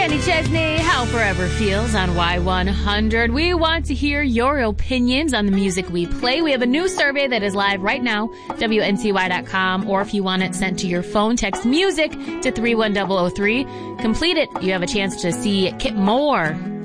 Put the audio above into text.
Kenny Chesney, How Forever Feels on Y100. We want to hear your opinions on the music we play. We have a new survey that is live right now, WNCY.com, or if you want it sent to your phone, text music to 31003. Complete it. You have a chance to see Kip Moore